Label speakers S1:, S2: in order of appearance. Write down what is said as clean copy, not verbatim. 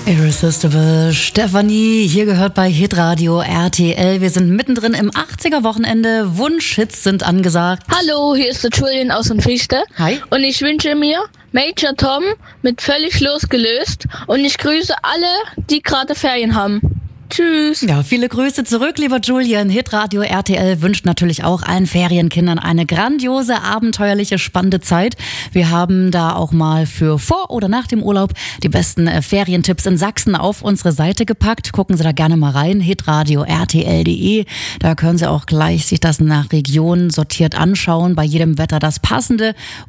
S1: Irresistible, Stefanie, hier gehört bei Hitradio RTL. Wir sind mittendrin im 80er-Wochenende. Wunschhits sind angesagt.
S2: Hallo, hier ist der Julian aus dem Fichte.
S1: Hi.
S2: Und ich wünsche mir Major Tom mit Völlig losgelöst. Und ich grüße alle, die gerade Ferien haben. Tschüss.
S1: Ja, viele Grüße zurück, lieber Julian. Hitradio RTL wünscht natürlich auch allen Ferienkindern eine grandiose, abenteuerliche, spannende Zeit. Wir haben da auch mal für vor oder nach dem Urlaub die besten Ferientipps in Sachsen auf unsere Seite gepackt. Gucken Sie da gerne mal rein, hitradio rtl.de. Da können Sie auch gleich sich das nach Region sortiert anschauen. Bei jedem Wetter das Passende.